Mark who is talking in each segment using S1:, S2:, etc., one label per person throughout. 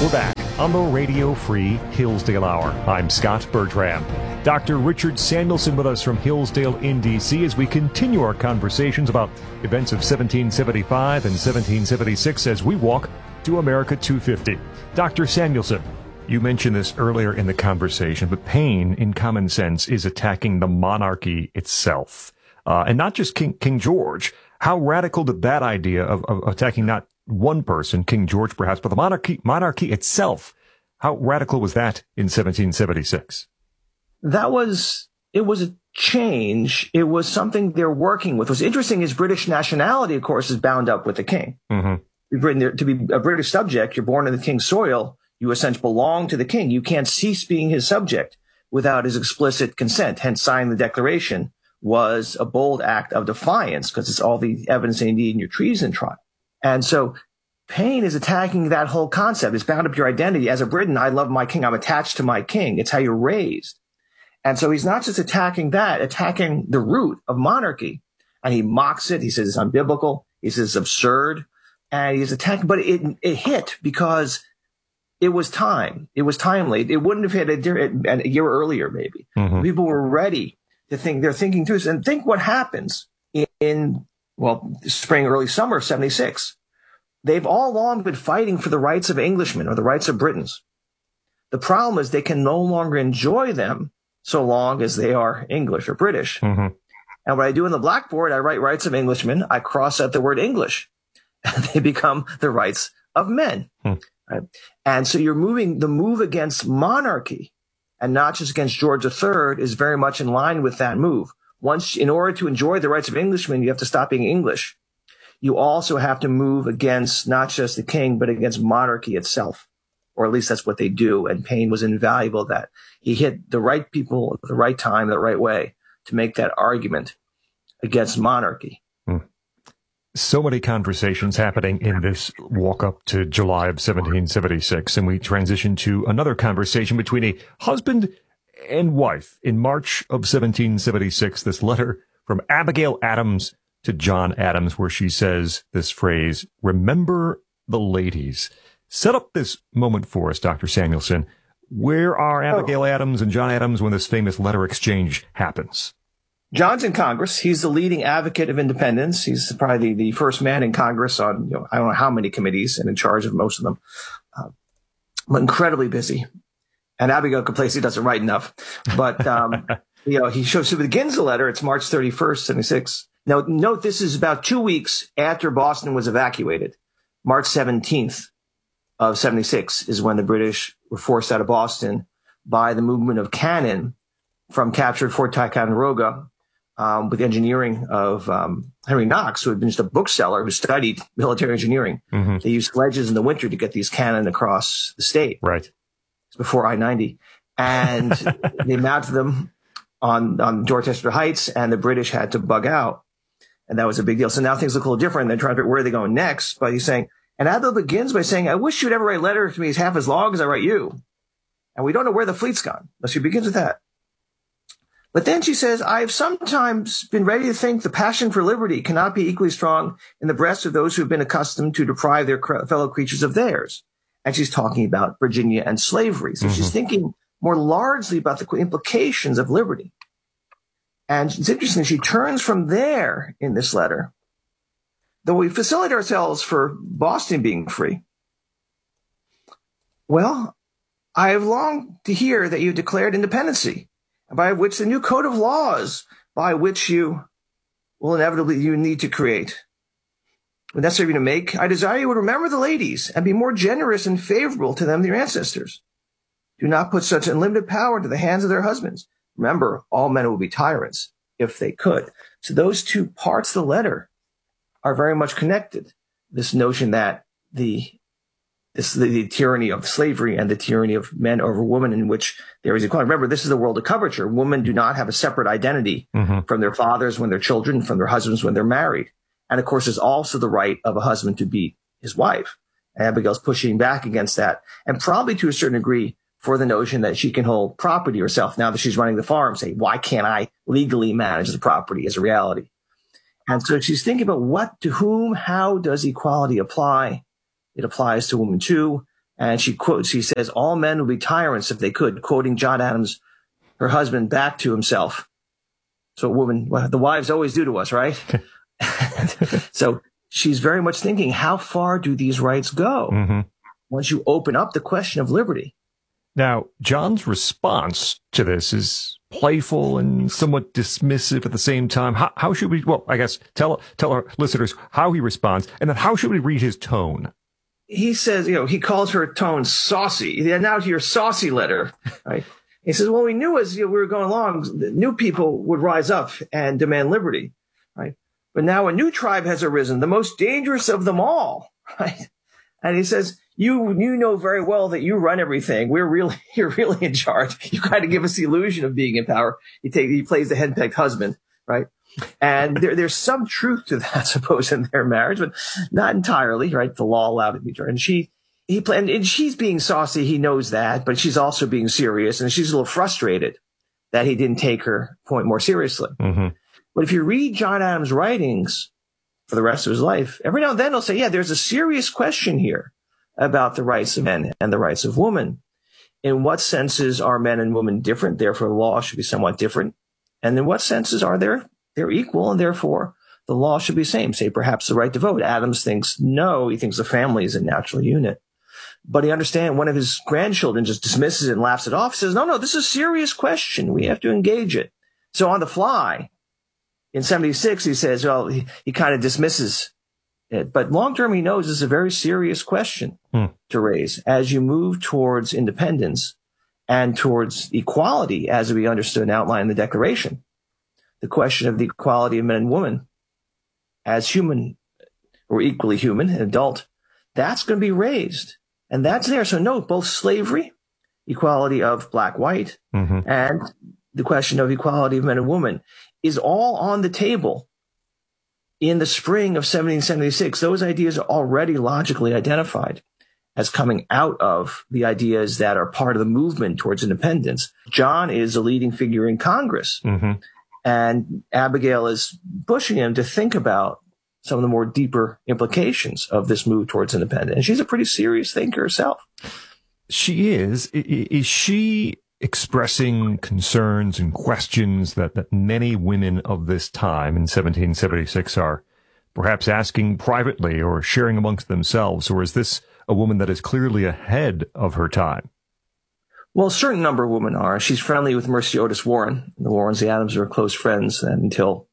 S1: We're back on the Radio Free Hillsdale Hour. I'm Scott Bertram. Dr. Richard Samuelson with us from Hillsdale in D.C. as we continue our conversations about events of 1775 and 1776 as we walk to America 250. Dr. Samuelson, you mentioned this earlier in the conversation, but Paine, in Common Sense, is attacking the monarchy itself. And not just King George. How radical did that idea of attacking not one person, King George perhaps, but the monarchy itself, how radical was that in 1776?
S2: It was a change. It was something they're working with. What's interesting is British nationality, of course, is bound up with the king. Mm-hmm. To be a British subject, you're born in the king's soil. You essentially belong to the king. You can't cease being his subject without his explicit consent. Hence, signing the Declaration was a bold act of defiance because it's all the evidence they need in your treason trial. And so Paine is attacking that whole concept. It's bound up your identity. As a Briton, I love my king. I'm attached to my king. It's how you're raised. And so he's not just attacking that, attacking the root of monarchy. And he mocks it. He says it's unbiblical. He says it's absurd. And he's attacking, but it hit because it was time. It was timely. It wouldn't have hit a year earlier, maybe. Mm-hmm. People were ready to think. They're thinking through this. And think what happens in spring, early summer of 76. They've all along been fighting for the rights of Englishmen or the rights of Britons. The problem is they can no longer enjoy them so long as they are English or British. Mm-hmm. And what I do in the blackboard, I write rights of Englishmen. I cross out the word English. And they become the rights of men. Right? And so you're the move against monarchy and not just against George III is very much in line with that move. Once, in order to enjoy the rights of Englishmen, you have to stop being English. You also have to move against not just the king, but against monarchy itself. Or at least that's what they do. And Paine was invaluable that he hit the right people at the right time, the right way to make that argument against monarchy.
S1: So many conversations happening in this walk up to July of 1776. And we transition to another conversation between a husband and wife in March of 1776. This letter from Abigail Adams to John Adams, where she says this phrase, "Remember the ladies." Set up this moment for us, Dr. Samuelson. Where are Abigail Adams and John Adams when this famous letter exchange happens?
S2: John's in Congress. He's the leading advocate of independence. He's probably the first man in Congress on, I don't know how many committees and in charge of most of them, but incredibly busy. And Abigail complains he doesn't write enough. But, he begins the letter. It's March 31st, 76. Now, note this is about 2 weeks after Boston was evacuated. March 17th of 76 is when the British were forced out of Boston by the movement of cannon from captured Fort Ticonderoga. With the engineering of Henry Knox, who had been just a bookseller who studied military engineering. Mm-hmm. They used sledges in the winter to get these cannon across the state.
S1: Right.
S2: It's before I-90. And they mounted them on Dorchester Heights, and the British had to bug out. And that was a big deal. So now things look a little different. They're trying to figure out where are they going next. But he's saying, and Abigail begins by saying, I wish you'd ever write a letter to me as half as long as I write you. And we don't know where the fleet's gone. So she begins with that. But then she says, I have sometimes been ready to think the passion for liberty cannot be equally strong in the breasts of those who have been accustomed to deprive their fellow creatures of theirs. And she's talking about Virginia and slavery. So she's thinking more largely about the implications of liberty. And it's interesting, she turns from there in this letter. Though we facilitate ourselves for Boston being free, well, I have longed to hear that you declared independency, by which the new code of laws by which you will inevitably you need to create. When necessary to make, I desire you would remember the ladies and be more generous and favorable to them than your ancestors. Do not put such unlimited power into the hands of their husbands. Remember, all men will be tyrants if they could. So those two parts of the letter are very much connected. This notion that the tyranny of slavery and the tyranny of men over women in which there is equality. Remember, this is the world of coverture. Women do not have a separate identity from their fathers when they're children, from their husbands when they're married. And of course, there's also the right of a husband to beat his wife. And Abigail's pushing back against that. And probably to a certain degree for the notion that she can hold property herself now that she's running the farm, say, why can't I legally manage the property as a reality? And so she's thinking about what, to whom, how does equality apply? It applies to women too. And she says, all men would be tyrants if they could, quoting John Adams, her husband, back to himself. So the wives always do to us, right? So she's very much thinking, how far do these rights go once you open up the question of liberty?
S1: Now, John's response to this is playful and somewhat dismissive at the same time. How should we, well, I guess, tell our listeners how he responds, and then how should we read his tone?
S2: He says, he calls her tone saucy. Now to your saucy letter, right? He says, well, we knew as we were going along, new people would rise up and demand liberty, right? But now a new tribe has arisen, the most dangerous of them all, right? And he says, you know very well that you run everything. You're really in charge. You kind of give us the illusion of being in power. He plays the henpecked husband, right? And there's some truth to that, I suppose, in their marriage, but not entirely, right? The law allowed it to be true. And she's being saucy. He knows that, but she's also being serious, and she's a little frustrated that he didn't take her point more seriously. But if you read John Adams' writings for the rest of his life, every now and then he'll say, yeah, there's a serious question here about the rights of men and the rights of women. In what senses are men and women different? Therefore, the law should be somewhat different. And in what senses are they're equal, and therefore the law should be the same? Say perhaps the right to vote. Adams thinks no. He thinks the family is a natural unit. But he understands one of his grandchildren just dismisses it and laughs it off. He says, no, this is a serious question. We have to engage it. So on the fly, in 76, he says, well, he kind of dismisses it. But long term, he knows it's a very serious question to raise as you move towards independence and towards equality, as we understood and outlined in the Declaration. The question of the equality of men and women as human or equally human and adult, that's going to be raised. And that's there. So note both slavery, equality of black, white, and the question of equality of men and women is all on the table in the spring of 1776. Those ideas are already logically identified as coming out of the ideas that are part of the movement towards independence. John is a leading figure in Congress. And Abigail is pushing him to think about some of the more deeper implications of this move towards independence. And she's a pretty serious thinker herself.
S1: She is. Is she expressing concerns and questions that many women of this time in 1776 are perhaps asking privately or sharing amongst themselves? Or is this a woman that is clearly ahead of her time?
S2: Well, a certain number of women are. She's friendly with Mercy Otis Warren. The Warrens, the Adams are close friends until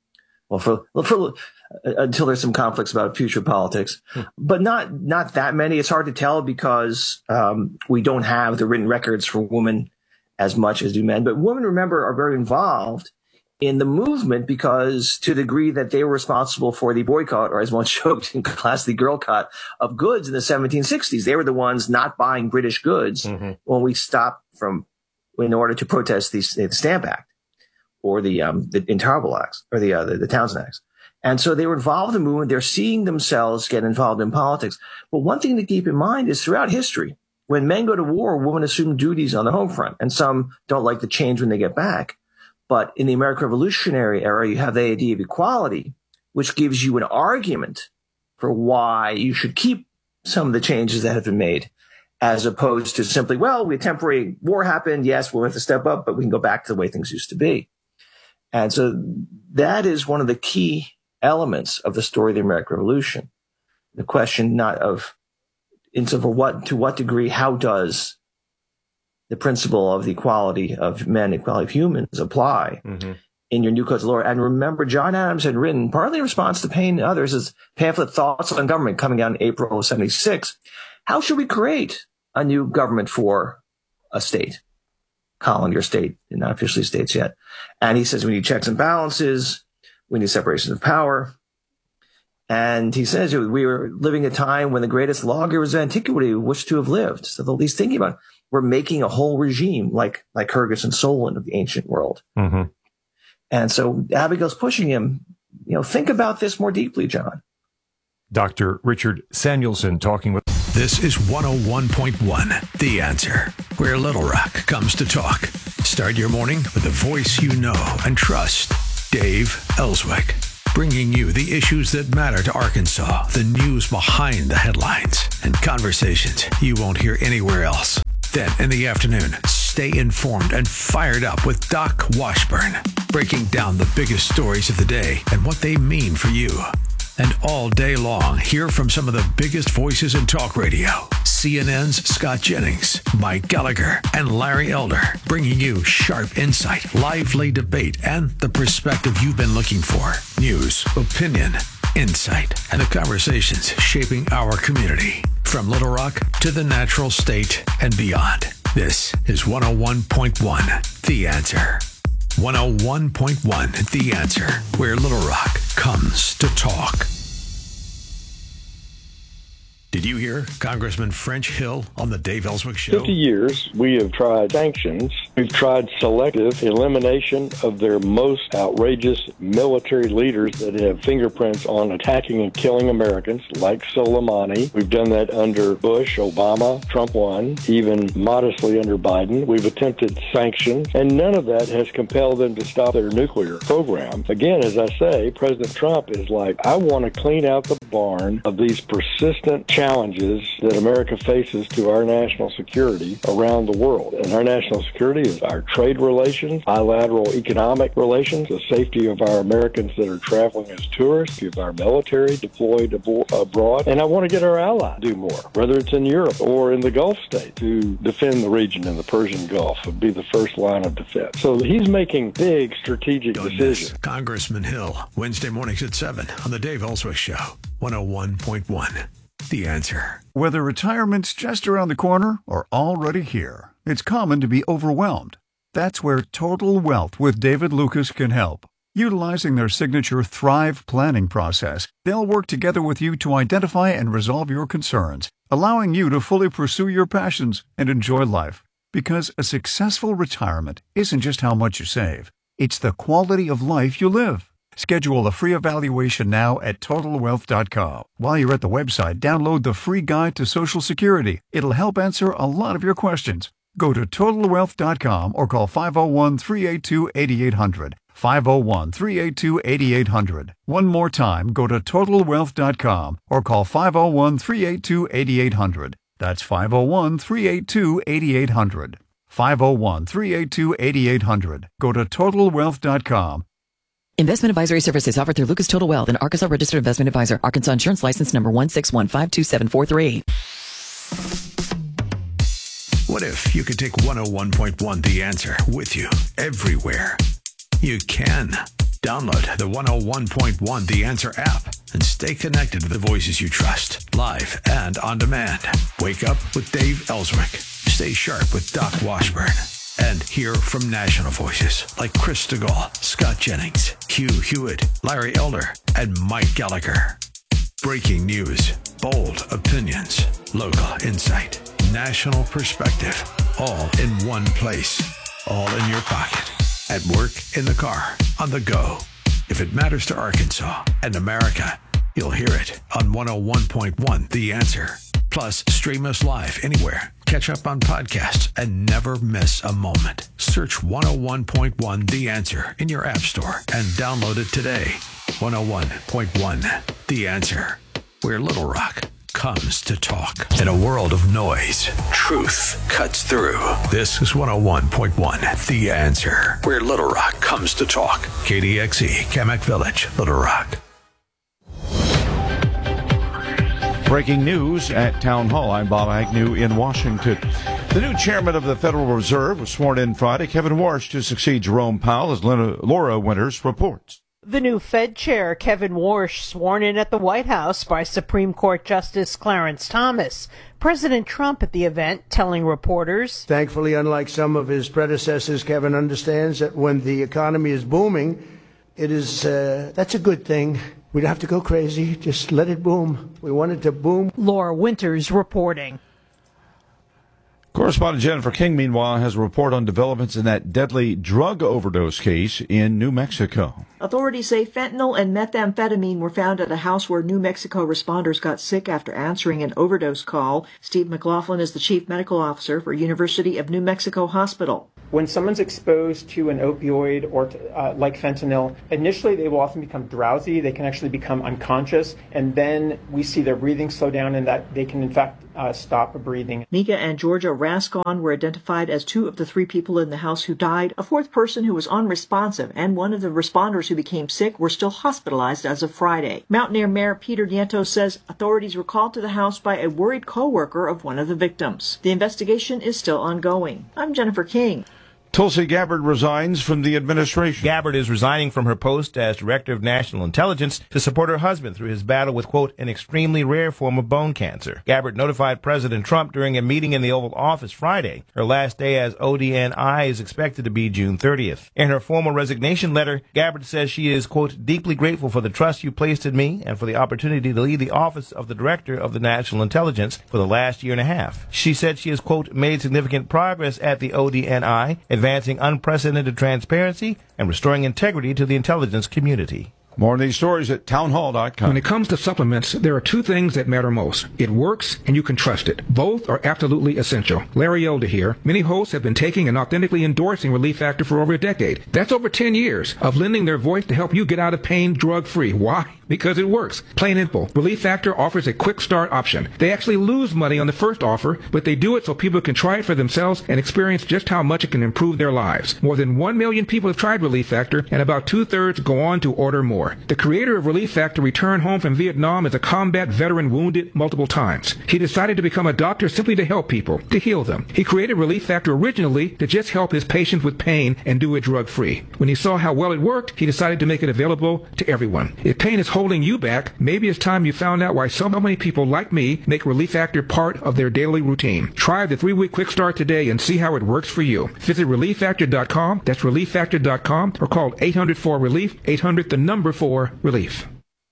S2: there's some conflicts about future politics, but not that many. It's hard to tell because we don't have the written records for women as much as do men. But women, remember, are very involved in the movement because to the degree that they were responsible for the boycott, or as one joked in class, the girlcott of goods in the 1760s. They were the ones not buying British goods when we stopped in order to protest the Stamp Act or the Intolerable Acts or the Townshend Acts. And so they were involved in the movement. They're seeing themselves get involved in politics. But one thing to keep in mind is throughout history, when men go to war, women assume duties on the home front, and some don't like the change when they get back. But in the American Revolutionary era, you have the idea of equality, which gives you an argument for why you should keep some of the changes that have been made, as opposed to simply, well, a temporary war happened. Yes, we'll have to step up, but we can go back to the way things used to be. And so that is one of the key elements of the story of the American Revolution. The question not of to what degree, how does the principle of the equality of men, equality of humans apply in your new codes of law? And remember, John Adams had written, partly in response to Paine and others, his pamphlet Thoughts on Government, coming out in April of 76. How should we create a new government for a state, colony or state, not officially states yet? And he says we need checks and balances, we need separation of power. And he says we were living a time when the greatest lawgivers of antiquity wished to have lived. So he's thinking about, we're making a whole regime like Kyrgyz and Solon of the ancient world. And so Abigail's pushing him, think about this more deeply, John.
S1: Dr. Richard Samuelson talking with...
S3: This is 101.1, The Answer, where Little Rock comes to talk. Start your morning with a voice you know and trust. Dave Ellswick. bringing you the issues that matter to Arkansas, the news behind the headlines, and conversations you won't hear anywhere else. Then, in the afternoon, stay informed and fired up with Doc Washburn, breaking down the biggest stories of the day and what they mean for you. And all day long, hear from some of the biggest voices in talk radio. CNN's Scott Jennings, Mike Gallagher, and Larry Elder, bringing you sharp insight, lively debate, and the perspective you've been looking for. News, opinion, insight, and the conversations shaping our community. From Little Rock to the natural state and beyond. This is 101.1 The Answer. 101.1 The Answer, where Little Rock comes to talk. Did you hear Congressman French Hill on the Dave Ellswick Show?
S4: 50 years, we have tried sanctions. We've tried selective elimination of their most outrageous military leaders that have fingerprints on attacking and killing Americans, like Soleimani. We've done that under Bush, Obama, Trump 1, even modestly under Biden. We've attempted sanctions, and none of that has compelled them to stop their nuclear program. Again, as I say, President Trump is like, I want to clean out the barn of these persistent challenges that America faces to our national security around the world. And our national security is our trade relations, bilateral economic relations, the safety of our Americans that are traveling as tourists, of our military deployed abroad. And I want to get our allies to do more, whether it's in Europe or in the Gulf states, to defend the region in the Persian Gulf would be the first line of defense. So he's making big strategic decisions.
S3: Congressman Hill, Wednesday mornings at 7 on the Dave Ellswick Show, 101.1. The Answer.
S5: Whether retirement's just around the corner or already here, it's common to be overwhelmed. That's where Total Wealth with David Lucas can help. Utilizing their signature Thrive planning process, they'll work together with you to identify and resolve your concerns, allowing you to fully pursue your passions and enjoy life. Because a successful retirement isn't just how much you save, it's the quality of life you live. Schedule a free evaluation now at TotalWealth.com. While you're at the website, download the free guide to Social Security. It'll help answer a lot of your questions. Go to TotalWealth.com or call 501-382-8800. 501-382-8800. One more time, go to TotalWealth.com or call 501-382-8800. That's 501-382-8800. 501-382-8800. Go to TotalWealth.com.
S6: Investment advisory services offered through Lucas Total Wealth, an Arkansas registered investment advisor. Arkansas Insurance License number 1615273.
S3: What if you could take 101.1 The Answer with you everywhere? You can. Download the 101.1 The Answer app and stay connected to the voices you trust, live and on demand. Wake up with Dave Ellswick. Stay sharp with Doc Washburn. And hear from national voices like Chris DeGaulle, Scott Jennings, Hugh Hewitt, Larry Elder, and Mike Gallagher. Breaking news, bold opinions, local insight, national perspective, all in one place, all in your pocket, at work, in the car, on the go. If it matters to Arkansas and America, you'll hear it on 101.1 The Answer. Plus, stream us live anywhere. Catch up on podcasts and never miss a moment. Search 101.1 The Answer in your app store and download it today. 101.1 The Answer, where Little Rock comes to talk. In a world of noise, truth cuts through. This is 101.1 The Answer, where Little Rock comes to talk. KDXE, Kamak Village, Little Rock.
S7: Breaking news at Town Hall. I'm Bob Agnew in Washington. The new chairman of the Federal Reserve was sworn in Friday, Kevin Warsh, to succeed Jerome Powell, as Laura Winters reports.
S8: The new Fed chair, Kevin Warsh, sworn in at the White House by Supreme Court Justice Clarence Thomas. President Trump at the event telling reporters,
S9: "Thankfully, unlike some of his predecessors, Kevin understands that when the economy is booming, that's a good thing. We don't have to go crazy. Just let it boom. We want it to boom."
S8: Laura Winters reporting.
S7: Correspondent Jennifer King, meanwhile, has a report on developments in that deadly drug overdose case in New Mexico.
S10: Authorities say fentanyl and methamphetamine were found at a house where New Mexico responders got sick after answering an overdose call. Steve McLaughlin is the chief medical officer for University of New Mexico Hospital.
S11: When someone's exposed to an opioid or like fentanyl, initially they will often become drowsy. They can actually become unconscious, and then we see their breathing slow down, and that they can in fact stop breathing.
S10: Mika and Georgia Rascon were identified as 2 of the 3 people in the house who died. A 4th person who was unresponsive and one of the responders who became sick were still hospitalized as of Friday. Mountaineer Mayor Peter Nieto says authorities were called to the house by a worried co-worker of one of the victims. The investigation is still ongoing. I'm Jennifer King.
S7: Tulsi Gabbard resigns from the administration.
S12: Gabbard is resigning from her post as Director of National Intelligence to support her husband through his battle with, quote, an extremely rare form of bone cancer. Gabbard notified President Trump during a meeting in the Oval Office Friday. Her last day as ODNI is expected to be June 30th. In her formal resignation letter, Gabbard says she is, quote, deeply grateful for the trust you placed in me and for the opportunity to lead the office of the Director of the National Intelligence for the last year and a half. She said she has, quote, made significant progress at the ODNI, advancing unprecedented transparency and restoring integrity to the intelligence community.
S7: More on these stories at townhall.com.
S13: When it comes to supplements, there are 2 things that matter most. It works and you can trust it. Both are absolutely essential. Larry Elder here. Many hosts have been taking and authentically endorsing Relief Factor for over a decade. That's over 10 years of lending their voice to help you get out of pain drug-free. Why? Because it works. Plain and simple. Relief Factor offers a quick start option. They actually lose money on the first offer, but they do it so people can try it for themselves and experience just how much it can improve their lives. More than 1 million people have tried Relief Factor, and about 2/3 go on to order more. The creator of Relief Factor returned home from Vietnam as a combat veteran wounded multiple times. He decided to become a doctor simply to help people, to heal them. He created Relief Factor originally to just help his patients with pain and do it drug-free. When he saw how well it worked, he decided to make it available to everyone. If pain is holding you back, maybe it's time you found out why so many people like me make Relief Factor part of their daily routine. Try the 3-week quick start today and see how it works for you. Visit ReliefFactor.com, that's ReliefFactor.com, or call 800-4-RELIEF, 800-4-RELIEF.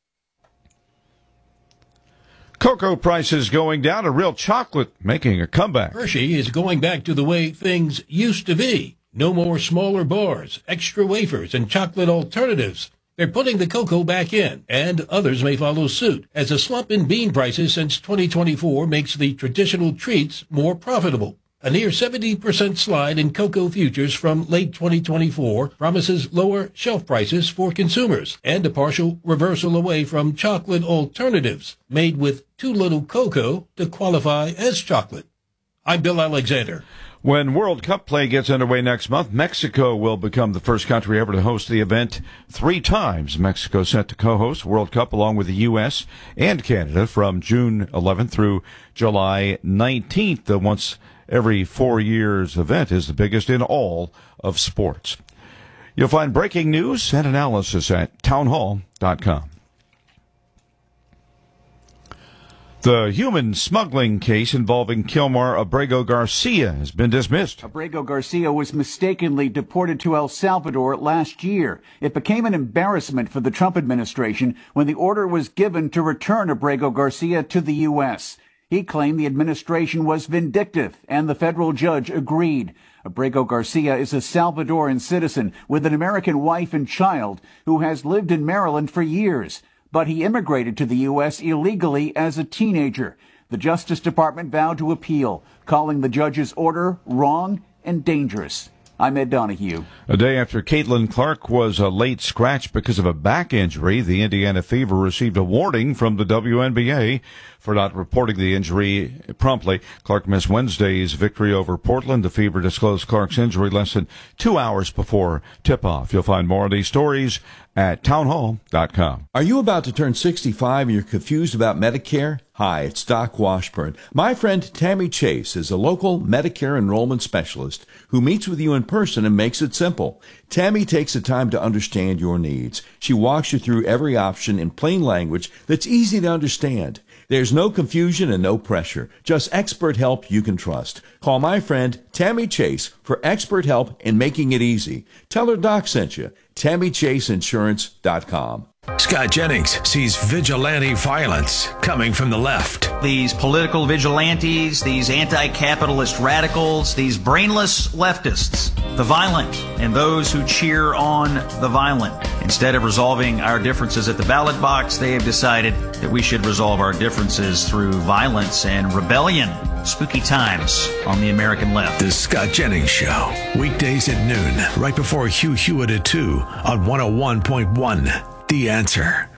S7: Cocoa prices going down, and real chocolate making a comeback.
S14: Hershey is going back to the way things used to be. No more smaller bars, extra wafers, and chocolate alternatives. They're putting the cocoa back in, and others may follow suit, as a slump in bean prices since 2024 makes the traditional treats more profitable. A near 70% slide in cocoa futures from late 2024 promises lower shelf prices for consumers and a partial reversal away from chocolate alternatives made with too little cocoa to qualify as chocolate. I'm Bill Alexander.
S7: When World Cup play gets underway next month, Mexico will become the first country ever to host the event 3 times. Mexico set to co-host World Cup along with the U.S. and Canada from June 11th through July 19th. The once every 4 years event is the biggest in all of sports. You'll find breaking news and analysis at townhall.com. The human smuggling case involving Kilmar Abrego Garcia has been dismissed.
S15: Abrego Garcia was mistakenly deported to El Salvador last year. It became an embarrassment for the Trump administration when the order was given to return Abrego Garcia to the U.S. He claimed the administration was vindictive, and the federal judge agreed. Abrego Garcia is a Salvadoran citizen with an American wife and child who has lived in Maryland for years. But he immigrated to the U.S. illegally as a teenager. The Justice Department vowed to appeal, calling the judge's order wrong and dangerous. I'm Ed Donahue.
S7: A day after Caitlin Clark was a late scratch because of a back injury, the Indiana Fever received a warning from the WNBA for not reporting the injury promptly. Clark missed Wednesday's victory over Portland. The Fever disclosed Clark's injury less than 2 hours before tip-off. You'll find more of these stories at townhall.com.
S16: Are you about to turn 65 and you're confused about Medicare? Hi, it's Doc Washburn. My friend Tammy Chase is a local Medicare enrollment specialist who meets with you in person and makes it simple. Tammy takes the time to understand your needs. She walks you through every option in plain language that's easy to understand. There's no confusion and no pressure, just expert help you can trust. Call my friend Tammy Chase for expert help in making it easy. Tell her Doc sent you. TammyChaseInsurance.com.
S3: Scott Jennings sees vigilante violence coming from the left.
S17: These political vigilantes, these anti-capitalist radicals, these brainless leftists, the violent, and those who cheer on the violent. Instead of resolving our differences at the ballot box, they have decided that we should resolve our differences through violence and rebellion. Spooky times on the American left.
S3: The Scott Jennings Show. Weekdays at noon, right before Hugh Hewitt at 2 on 101.1. The Answer.